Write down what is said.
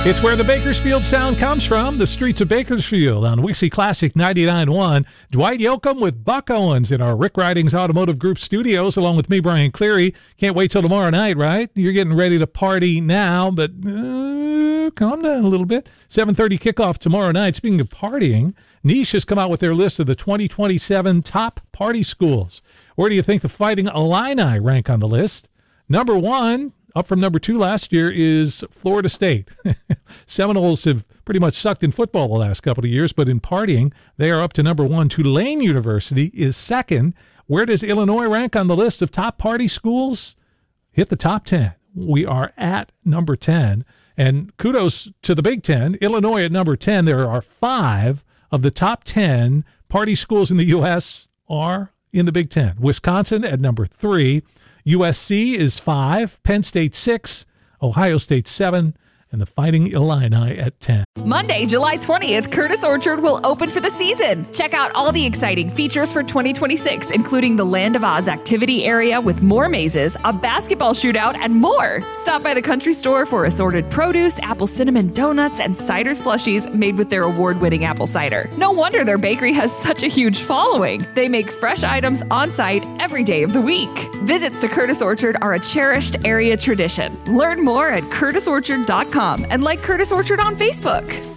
It's where the Bakersfield sound comes from, the streets of Bakersfield on Wixie Classic 99.1. Dwight Yoakam with Buck Owens in our Rick Ridings Automotive Group studios, along with me, Brian Cleary. Can't wait till tomorrow night, right? You're getting ready to party now, but calm down a little bit. 7:30 kickoff tomorrow night. Speaking of partying, Niche has come out with their list of the 2027 top party schools. Where do you think the Fighting Illini rank on the list? Number one, up from number 2 last year, is Florida State. Seminoles have pretty much sucked in football the last couple of years, but in partying, they are up to number 1. Tulane University is second. Where does Illinois rank on the list of top party schools? Hit the top 10. We are at number 10. And kudos to the Big Ten. Illinois at number 10. There are 5 of the top 10 party schools in the U.S. are in the Big Ten. Wisconsin at number 3. USC is 5, Penn State 6, Ohio State 7, and the Fighting Illini at 10. Monday, July 20th, Curtis Orchard will open for the season. Check out all the exciting features for 2026, including the Land of Oz activity area with more mazes, a basketball shootout, and more. Stop by the country store for assorted produce, apple cinnamon donuts, and cider slushies made with their award-winning apple cider. No wonder their bakery has such a huge following. They make fresh items on site every day of the week. Visits to Curtis Orchard are a cherished area tradition. Learn more at curtisorchard.com and like Curtis Orchard on Facebook.